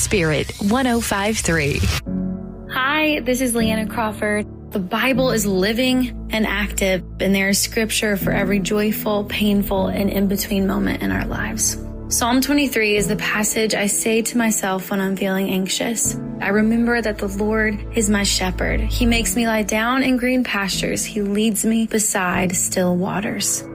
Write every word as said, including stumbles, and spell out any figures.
Spirit one oh five point three. Hi, this is Leanna Crawford. The Bible is living and active, and there is scripture for every joyful, painful, and in-between moment in our lives. Psalm twenty-three is the passage I say to myself when I'm feeling anxious. I remember that the Lord is my shepherd. He makes me lie down in green pastures. He leads me beside still waters.